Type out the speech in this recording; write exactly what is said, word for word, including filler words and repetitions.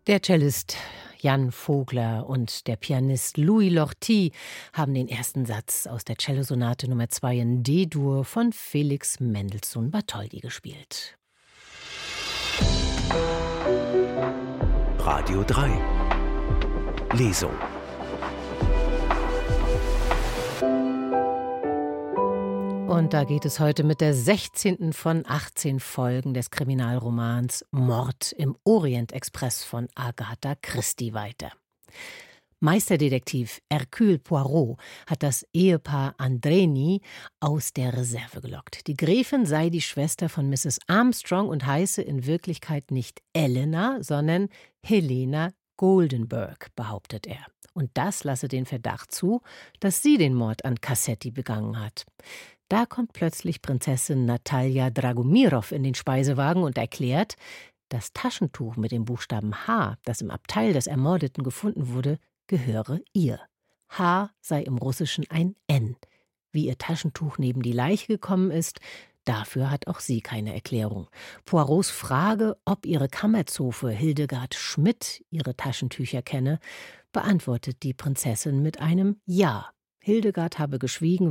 Der Cellist Jan Vogler und der Pianist Louis Lortie haben den ersten Satz aus der Cellosonate Nummer zwei in D-Dur von Felix Mendelssohn Bartholdy gespielt. Radio drei Lesung. Und da geht es heute mit der sechzehnten von achtzehn Folgen des Kriminalromans Mord im Orient-Express von Agatha Christie weiter. Meisterdetektiv Hercule Poirot hat das Ehepaar Andreni aus der Reserve gelockt. Die Gräfin sei die Schwester von Misses Armstrong und heiße in Wirklichkeit nicht Elena, sondern Helena Goldenberg, behauptet er. Und das lasse den Verdacht zu, dass sie den Mord an Cassetti begangen hat. Da kommt plötzlich Prinzessin Natalia Dragomirov in den Speisewagen und erklärt, das Taschentuch mit dem Buchstaben H, das im Abteil des Ermordeten gefunden wurde, gehöre ihr. H sei im Russischen ein N. Wie ihr Taschentuch neben die Leiche gekommen ist, dafür hat auch sie keine Erklärung. Poirots Frage, ob ihre Kammerzofe Hildegard Schmidt ihre Taschentücher kenne, beantwortet die Prinzessin mit einem Ja. Hildegard habe geschwiegen,